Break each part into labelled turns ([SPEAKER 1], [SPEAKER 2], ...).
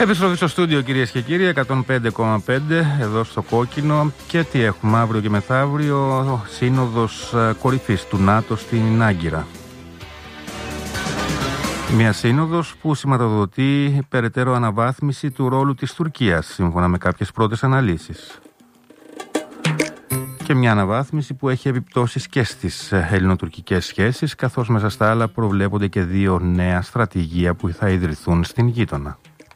[SPEAKER 1] Επιστροφή στο στούντιο, κυρίες και κύριοι, 105,5 εδώ στο Κόκκινο. Και τι έχουμε αύριο και μεθαύριο? Σύνοδος κορυφής του ΝΑΤΟ στην Άγκυρα. Μια σύνοδος που σηματοδοτεί περαιτέρω αναβάθμιση του ρόλου της Τουρκίας, σύμφωνα με κάποιες πρώτες αναλύσεις. Και μια αναβάθμιση που έχει επιπτώσεις και στις ελληνοτουρκικές σχέσεις, καθώς μέσα στα άλλα προβλέπονται και 2 νέα στρατηγία που θα ιδρυθούν στην γείτονα.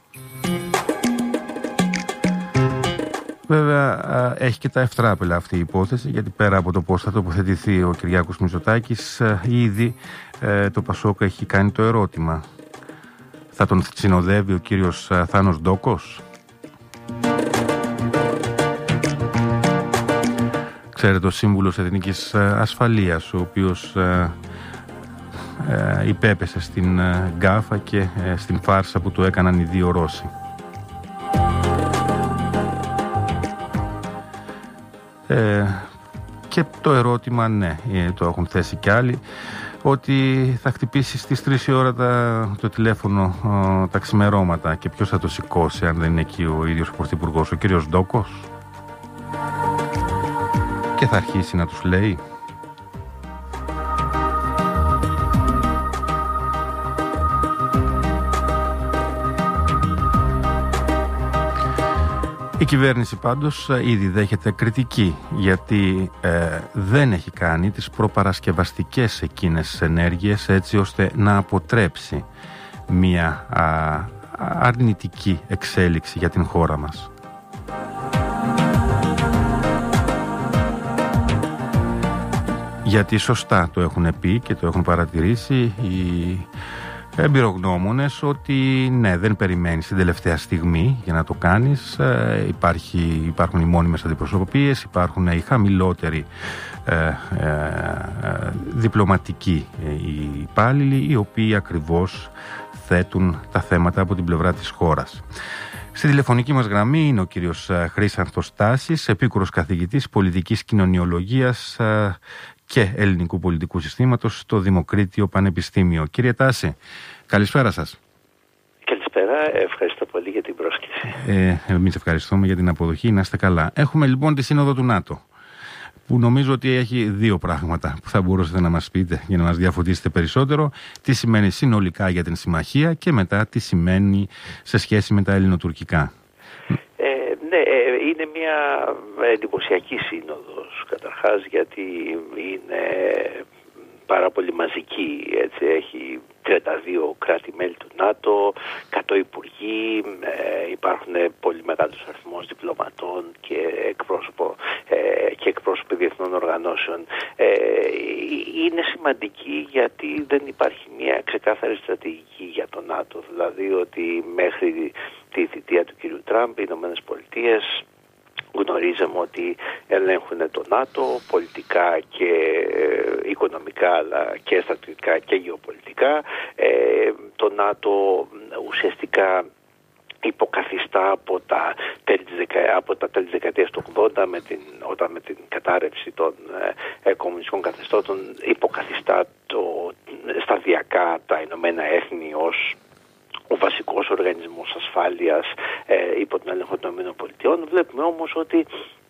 [SPEAKER 1] Βέβαια, έχει και τα ευτράπελα αυτή η υπόθεση, γιατί πέρα από το πώς θα τοποθετηθεί ο Κυριάκος Μητσοτάκης, ήδη το Πασόκ έχει κάνει το ερώτημα. Θα τον συνοδεύει ο κύριος Θάνος Ντόκος? Ξέρετε, ο σύμβουλος Εθνικής Ασφαλείας, ο οποίος υπέπεσε στην γκάφα και στην φάρσα που του έκαναν οι 2 Ρώσοι. Και το ερώτημα, ναι, το έχουν θέσει κι άλλοι, ότι θα χτυπήσει στις 3 η ώρα το τηλέφωνο τα ξημερώματα, και ποιος θα το σηκώσει αν δεν είναι εκεί ο ίδιος ο Πρωθυπουργός, ο κύριος Ντόκος, και θα αρχίσει να τους λέει. Η κυβέρνηση πάντως ήδη δέχεται κριτική, γιατί δεν έχει κάνει τις προπαρασκευαστικές εκείνες ενέργειες έτσι ώστε να αποτρέψει μια αρνητική εξέλιξη για την χώρα μας. Γιατί σωστά το έχουν πει και το έχουν παρατηρήσει οι εμπειρογνώμονες, ότι ναι, δεν περιμένεις την τελευταία στιγμή για να το κάνεις. Υπάρχουν οι μόνιμες αντιπροσωπείες, υπάρχουν οι χαμηλότεροι διπλωματικοί υπάλληλοι, οι οποίοι ακριβώς θέτουν τα θέματα από την πλευρά της χώρας. Στη τηλεφωνική μας γραμμή είναι ο κύριος Χρήσανθος Τάσης, επίκουρος καθηγητής πολιτικής κοινωνιολογίας και ελληνικού πολιτικού συστήματος στο Δημοκρίτιο Πανεπιστήμιο. Κύριε Τάση, καλησπέρα σας.
[SPEAKER 2] Καλησπέρα, ευχαριστώ πολύ για την πρόσκληση.
[SPEAKER 1] Εμείς ευχαριστούμε για την αποδοχή, να είστε καλά. Έχουμε λοιπόν τη Σύνοδο του ΝΑΤΟ, που νομίζω ότι έχει 2 πράγματα που θα μπορούσατε να μας πείτε για να μας διαφωτίσετε περισσότερο. Τι σημαίνει συνολικά για την συμμαχία και μετά τι σημαίνει σε σχέση με τα ελληνοτουρκικά.
[SPEAKER 2] Ναι, είναι μια εντυπωσιακή σύνοδος καταρχάς, γιατί είναι πάρα πολύ μαζική, έτσι. Έχει 32 κράτη-μέλη του ΝΑΤΟ, 100 υπουργοί, υπάρχουν πολύ μεγάλος αριθμός διπλωματών και εκπρόσωποι διεθνών οργανώσεων. Είναι σημαντική γιατί δεν υπάρχει μια ξεκάθαρη στρατηγική για το ΝΑΤΟ, δηλαδή ότι μέχρι τη θητεία του κ. Τραμπ οι Ηνωμένες Πολιτείες γνωρίζαμε ότι ελέγχουν το ΝΑΤΟ πολιτικά και οικονομικά, αλλά και στρατιωτικά και γεωπολιτικά. Το ΝΑΤΟ ουσιαστικά υποκαθιστά από τα τέλη της δεκαετίας του 80, όταν με την κατάρρευση των κομμουνιστικών καθεστώτων, υποκαθιστά σταδιακά τα Ηνωμένα Έθνη ως ο βασικός οργανισμός ασφάλειας υπό τον έλεγχο των ΗΠΑ. Βλέπουμε όμως ότι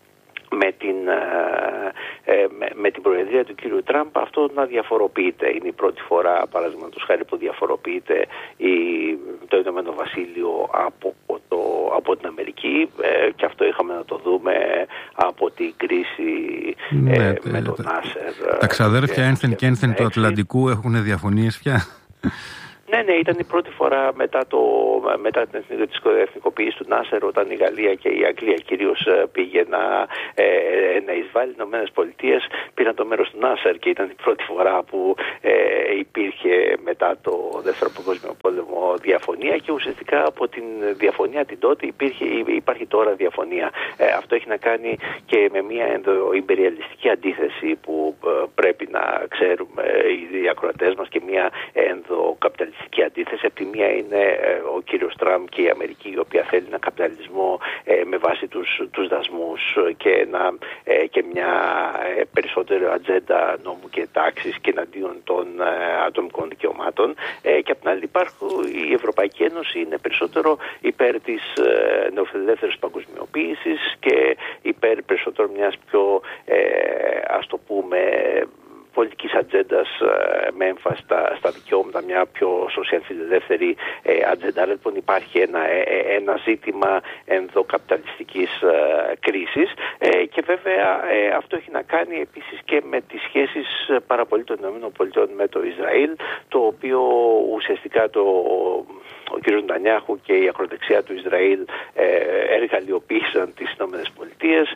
[SPEAKER 2] με την προεδρία του κύριου Τραμπ αυτό να διαφοροποιείται. Είναι η πρώτη φορά, παραδείγματος χάρη, που διαφοροποιείται το Ηνωμένο Βασίλειο από την Αμερική, και αυτό είχαμε να το δούμε από την κρίση με τον Νάσερ.
[SPEAKER 1] Τα ξαδέρφια Ένθεν και Ένθεν του Ατλαντικού έχουν διαφωνίες πια.
[SPEAKER 2] Ναι, ήταν η πρώτη φορά μετά την εθνικοποίηση του Νάσερ, όταν η Γαλλία και η Αγγλία κυρίως πήγε να εισβάλλει. Οι Ηνωμένες Πολιτείες πήραν το μέρος του Νάσερ, και ήταν η πρώτη φορά που υπήρχε μετά το Δεύτερο Παγκόσμιο Πόλεμο διαφωνία, και ουσιαστικά από την διαφωνία την τότε υπάρχει τώρα διαφωνία. Αυτό έχει να κάνει και με μια ενδοϊμπεριαλιστική αντίθεση που πρέπει να ξέρουμε οι ακροατές μας, και μια ενδοκαπιταλιστική και αντίθεση. Από τη μία είναι ο κύριος Τραμπ και η Αμερική, η οποία θέλει ένα καπιταλισμό με βάση τους δασμούς και μια περισσότερη ατζέντα νόμου και τάξης και εναντίον των ατομικών δικαιωμάτων. Και από την άλλη η Ευρωπαϊκή Ένωση είναι περισσότερο υπέρ της νεοφιλελεύθερης παγκοσμιοποίησης και υπέρ περισσότερο μιας πιο ας το πούμε πολιτικής ατζέντας με έμφαση στα δικαιώματα, μια πιο σοσιαλφιλελεύθερη ατζέντα. Λοιπόν, υπάρχει ένα ζήτημα ενδοκαπιταλιστικής κρίσης και βέβαια αυτό έχει να κάνει επίσης και με τις σχέσεις πάρα πολύ των ΗΠΑ με το Ισραήλ, το οποίο ουσιαστικά ο κ. Νετανιάχου και η ακροδεξιά του Ισραήλ εργαλειοποίησαν τις ΗΠΑ.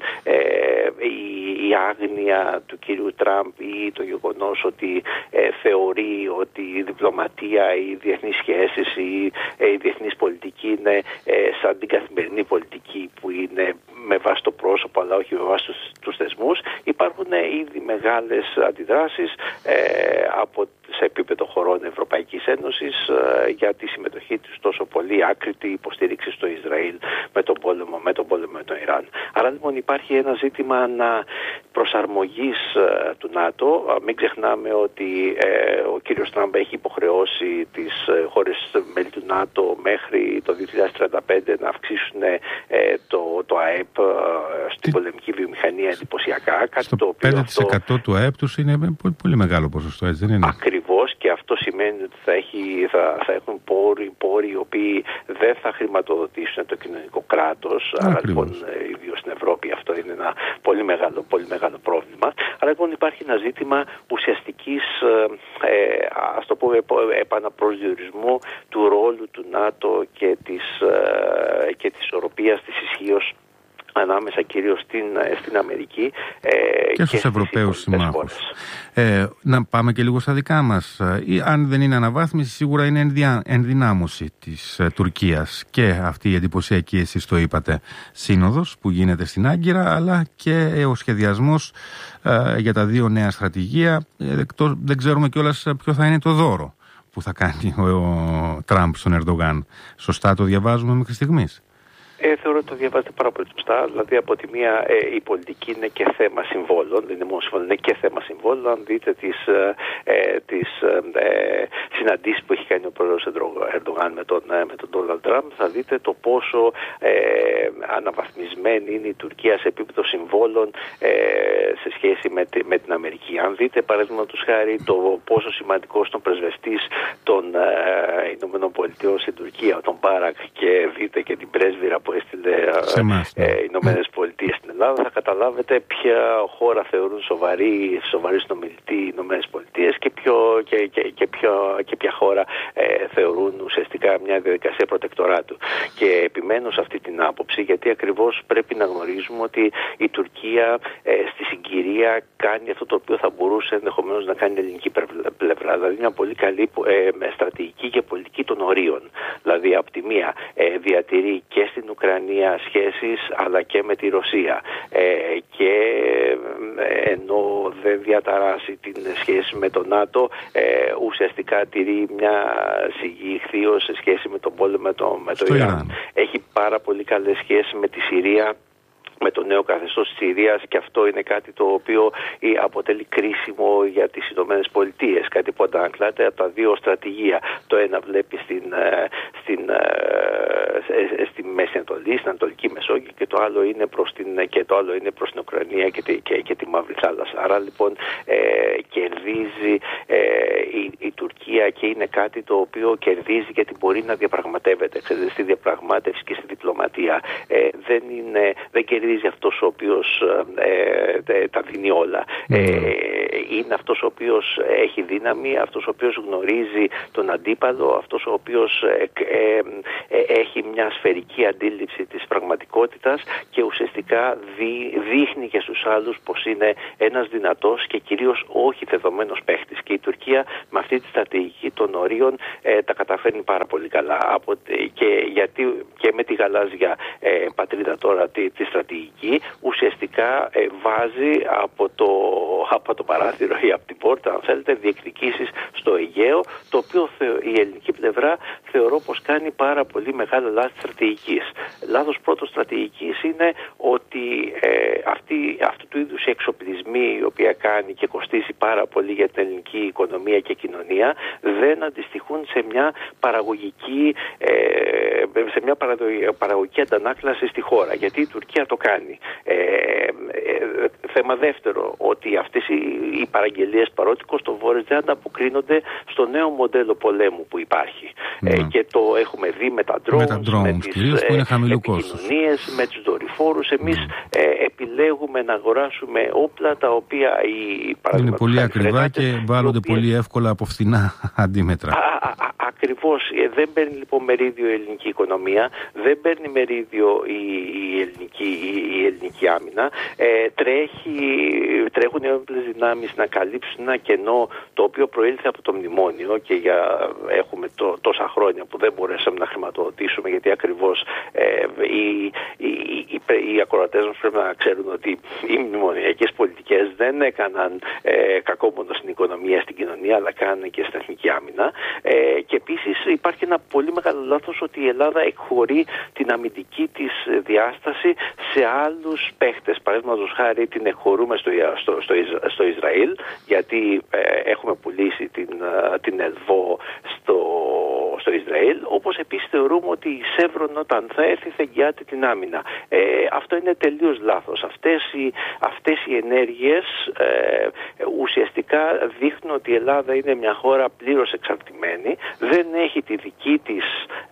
[SPEAKER 2] Η άγνοια του κ. Τραμπ ή το γεγονός ότι θεωρεί ότι η διπλωματία, οι διεθνείς σχέσεις ή η διεθνής πολιτική είναι σαν την καθημερινή πολιτική που είναι με βάση το πρόσωπο αλλά όχι με βάση τους θεσμούς. Υπάρχουν ήδη μεγάλες αντιδράσεις σε επίπεδο χωρών Ευρωπαϊκής Ένωσης για τη συμμετοχή τους τόσο πολύ άκρητη υποστήριξη στο Ισραήλ με τον πόλεμο με τον Ιράν. Άρα λοιπόν υπάρχει ένα ζήτημα προσαρμογής του ΝΑΤΟ. Μην ξεχνάμε ότι ο κύριος Τραμπ έχει υποχρεώσει τις χώρες μέλη του ΝΑΤΟ μέχρι το 2035 να αυξήσουν το ΑΕΠ στην πολεμική βιομηχανία εντυπωσιακά.
[SPEAKER 1] Στο 5% του ΑΕΠ τους είναι πολύ μεγάλο ποσοστό, έτσι δεν είναι?
[SPEAKER 2] Ακριβώς, και αυτό σημαίνει ότι θα έχουν πόροι οι οποίοι δεν θα χρηματοδοτήσουν το κοινωνικό κράτος. Άρα λοιπόν, ιδίως στην Ευρώπη, αυτό είναι ένα πολύ μεγάλο πρόβλημα. Άρα λοιπόν υπάρχει ένα ζήτημα ουσιαστικής, ας το πούμε, επαναπροσδιορισμού του ρόλου του ΝΑΤΟ και της ισορροπίας της ισχύως ανάμεσα κυρίως στην Αμερική
[SPEAKER 1] και στους Ευρωπαίους συμμάχους. Να πάμε και λίγο στα δικά μας. Αν δεν είναι αναβάθμιση, σίγουρα είναι ενδυνάμωση της Τουρκίας και αυτή η εντυπωσιακή, εσείς το είπατε, σύνοδος που γίνεται στην Άγκυρα, αλλά και ο σχεδιασμός για τα δύο νέα στρατηγία. Δεν ξέρουμε κιόλας ποιο θα είναι το δώρο που θα κάνει ο Τραμπ στον Ερντογάν. Σωστά το διαβάζουμε μέχρι στιγμής?
[SPEAKER 2] Θεωρώ ότι το διαβάζετε πάρα πολύ σωστά. Δηλαδή, από τη μία, η πολιτική είναι και θέμα συμβόλων, δεν είναι μόνο συμβόλων, είναι και θέμα συμβόλων. Αν δείτε τις συναντήσεις που έχει κάνει ο πρόεδρος Ερντογάν με τον Ντόναλντ Τραμπ, θα δείτε το πόσο αναβαθμισμένη είναι η Τουρκία σε επίπεδο συμβόλων σε σχέση με την Αμερική. Αν δείτε, παραδείγματος χάρη, το πόσο σημαντικός ήταν ο πρεσβευτής των ΗΠΑ στην Τουρκία, τον Μπάρακ, και δείτε και την πρέσβυρα που έστειλε οι Ηνωμένες Πολιτείες στην Ελλάδα, θα καταλάβετε ποια χώρα θεωρούν σοβαρή συνομιλητή οι Ηνωμένες Πολιτείες και ποια χώρα θεωρούν ουσιαστικά μια διαδικασία προτεκτοράτου. Και επιμένω σε αυτή την άποψη, γιατί ακριβώς πρέπει να γνωρίζουμε ότι η Τουρκία στη συγκυρία κάνει αυτό το οποίο θα μπορούσε ενδεχομένως να κάνει η ελληνική πλευρά. Δηλαδή μια πολύ καλή στρατηγική και πολιτική των ορίων. Δηλαδή από τη μία διατηρεί και στην Ουκρανία σχέσεις, αλλά και με τη Ρωσία, και ενώ δεν διαταράσει την σχέση με το ΝΑΤΟ, ουσιαστικά τηρεί μια σιγή ηχθείως σε σχέση με τον πόλεμο με το Ιράν. Έχει πάρα πολύ καλές σχέσεις με τη Συρία, με το νέο καθεστώς της Συρίας, και αυτό είναι κάτι το οποίο αποτελεί κρίσιμο για τις Ηνωμένες Πολιτείες, κάτι που αντανακλάται από τα δύο στρατηγία. Το ένα βλέπει στη Μέση Ανατολή, στην Ανατολική Μεσόγειο, και το άλλο είναι προς την Ουκρανία και τη Μαύρη Θάλασσα. Άρα λοιπόν κερδίζει η Τουρκία, και είναι κάτι το οποίο κερδίζει γιατί μπορεί να διαπραγματεύεται. Ξέρετε, στη διαπραγμάτευση και στη διπλωματία δεν κερδίζει αυτός ο οποίος τα δίνει όλα. Είναι αυτός ο οποίος έχει δύναμη, αυτός ο οποίος γνωρίζει τον αντίπαλο, αυτός ο οποίος έχει μια σφαιρική αντίληψη της πραγματικότητας και ουσιαστικά δείχνει και στους άλλους πως είναι ένας δυνατός και κυρίως όχι δεδομένος παίχτης. Και η Τουρκία με αυτή τη στρατηγική των ορίων τα καταφέρνει πάρα πολύ καλά. Και γιατί και με τη γαλάζια πατρίδα τώρα τη στρατηγική, ουσιαστικά βάζει από το παράθυρο ή από την πόρτα, αν θέλετε, διεκδικήσεις στο Αιγαίο, το οποίο η ελληνική πλευρά θεωρώ πως κάνει πάρα πολύ μεγάλα λάθη στρατηγικής. Λάθος πρώτο στρατηγικής είναι ότι αυτού του είδους οι εξοπλισμοί, η οποία κάνει και κοστίζει πάρα πολύ για την ελληνική οικονομία και κοινωνία, δεν αντιστοιχούν σε μια παραγωγική αντανάκλαση στη χώρα, γιατί η Τουρκία το κάνει. Θέμα δεύτερο, ότι αυτές οι παραγγελίες, παρότι κοστοβόρες, δεν ανταποκρίνονται στο νέο μοντέλο πολέμου που υπάρχει. Και το έχουμε δει με τα drones, με τις επικοινωνίες, με τους δορυφόρους. Εμείς επιλέγουμε να αγοράσουμε όπλα τα οποία
[SPEAKER 1] είναι πολύ ακριβά και βάλλονται πολύ εύκολα από φθηνά αντίμετρα.
[SPEAKER 2] Ακριβώς. Δεν παίρνει λοιπόν μερίδιο η ελληνική οικονομία, δεν παίρνει μερίδιο η ελληνική άμυνα. Τρέχουν οι όπλες δυνάμεις να καλύψουν ένα κενό το οποίο προήλθε από το μνημόνιο, και έχουμε τόσα χρόνια που δεν μπορέσαμε να χρηματοδοτήσουμε, γιατί ακριβώς οι ακροατές μας πρέπει να ξέρουν ότι οι μνημονιακές πολιτικές δεν έκαναν κακό μόνο στην οικονομία, στην κοινωνία, αλλά κάνανε και στην εθνική άμυνα. Και επίσης υπάρχει ένα πολύ μεγάλο λάθος, ότι η Ελλάδα εκχωρεί την αμυντική της διάσταση σε άλλους παίχτες. Παραδείγματος χάρη την εκχωρούμε στο Ισραήλ, γιατί έχουμε πουλήσει την ΕΔΒΟ στο Ισραήλ, όπως επίσης θεωρούμε ότι η Σέβρον όταν θα έρθει θα εγγυάται την άμυνα. Αυτό είναι τελείως λάθος. Αυτές οι ενέργειες ουσιαστικά δείχνουν ότι η Ελλάδα είναι μια χώρα πλήρως εξαρτημένη, δεν έχει τη δική της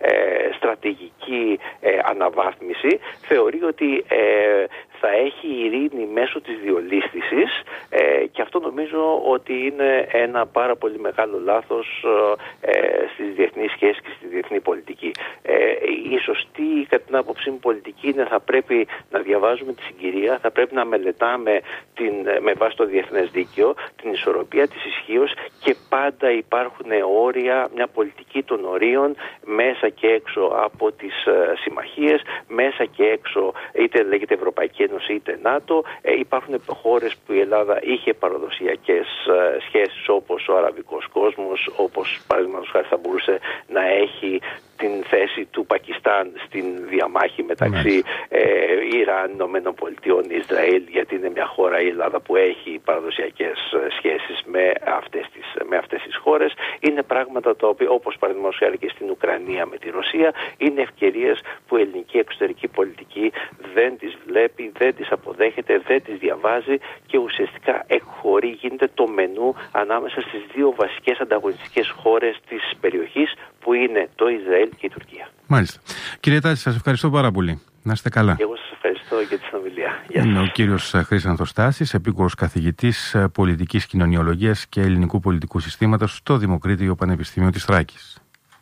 [SPEAKER 2] στρατηγική αναβάθμιση, θεωρεί ότι θα έχει ειρήνη μέσω της διολίσθησης, και αυτό νομίζω ότι είναι ένα πάρα πολύ μεγάλο λάθος στις διεθνείς σχέσεις και στη διεθνή πολιτική. Η σωστή, κατά την άποψή μου, πολιτική είναι θα πρέπει να διαβάζουμε τη συγκυρία, θα πρέπει να μελετάμε με βάση το διεθνές δίκαιο την ισορροπία της ισχύως, και πάντα υπάρχουν όρια, μια πολιτική των ορίων μέσα και έξω από τις συμμαχίες, μέσα και έξω, είτε λέγεται Ευρωπαϊκή Ένωση είτε ΝΑΤΟ. Υπάρχουν χώρες που η Ελλάδα είχε παραδοσιακές σχέσεις, όπως ο αραβικός κόσμος, όπως παραδείγματος χάρη θα μπορούσε να έχει την θέση του Πακιστάν στην διαμάχη μεταξύ Ιράν, Ηνωμένων Πολιτειών, Ισραήλ, γιατί είναι μια χώρα, η Ελλάδα, που έχει παραδοσιακές σχέσεις με αυτές τις χώρες. Είναι πράγματα τα οποία, όπως παραδείγματος χάρη και στην Ουκρανία με τη Ρωσία, είναι ευκαιρίες που η ελληνική εξωτερική πολιτική δεν τις βλέπει, δεν τις αποδέχεται, δεν τις διαβάζει, και ουσιαστικά εκχωρεί, γίνεται το μενού ανάμεσα στις δύο βασικές ανταγωνιστικές χώρες της περιοχής, που είναι το Ισραήλ και η Τουρκία.
[SPEAKER 1] Μάλιστα. Κύριε Τάση, σας ευχαριστώ πάρα πολύ. Να είστε καλά.
[SPEAKER 2] Εγώ σας ευχαριστώ για τη συνομιλία.
[SPEAKER 1] Είναι ο κύριος Χρήσανθος Τάσης, επίκουρος καθηγητής πολιτικής κοινωνιολογίας και ελληνικού πολιτικού συστήματος στο Δημοκρίτιο Πανεπιστήμιο της Θράκης.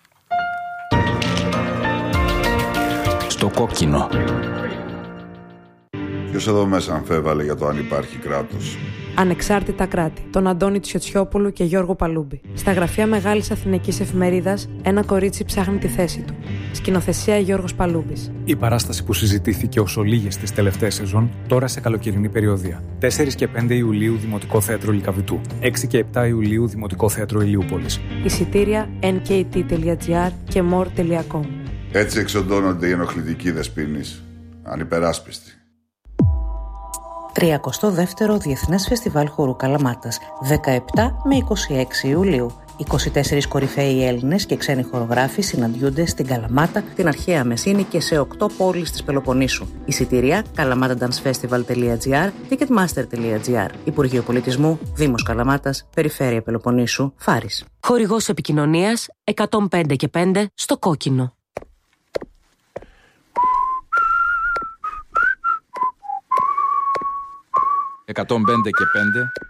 [SPEAKER 3] Στο κόκκινο.
[SPEAKER 4] Ποιος εδώ μέσα αμφέβαλε για το αν υπάρχει κράτος?
[SPEAKER 5] Ανεξάρτητα κράτη, τον Αντώνη Τσιοτσιόπουλου και Γιώργο Παλούμπη. Στα γραφεία Μεγάλης Αθηναϊκής Εφημερίδας, ένα κορίτσι ψάχνει τη θέση του. Σκηνοθεσία Γιώργος Παλούμπης.
[SPEAKER 6] Η παράσταση που συζητήθηκε ως ολίγες τις τελευταίες σεζόν, τώρα σε καλοκαιρινή περιοδία. 4 και 5 Ιουλίου Δημοτικό Θέατρο Λυκαβητού. 6 και 7 Ιουλίου Δημοτικό Θέατρο Ηλιούπολης.
[SPEAKER 5] Εισιτήρια nkt.gr και more.com.
[SPEAKER 4] Έτσι εξοντώνονται οι ενοχλητικοί δεσποίνεις, ανυπεράσπιστοι.
[SPEAKER 7] 32ο Διεθνές Φεστιβάλ Χορού Καλαμάτας, 17 με 26 Ιουλίου. 24 κορυφαίοι Έλληνες και ξένοι χορογράφοι συναντιούνται στην Καλαμάτα, την αρχαία Μεσίνη και σε 8 πόλεις της Πελοποννήσου. Εισιτήρια kalamatadanceFestival.gr, ticketmaster.gr. Υπουργείο Πολιτισμού, Δήμος Καλαμάτας, Περιφέρεια Πελοποννήσου, Φάρης.
[SPEAKER 8] Χορηγός επικοινωνίας 105 και 5 στο κόκκινο.
[SPEAKER 3] 105 και 5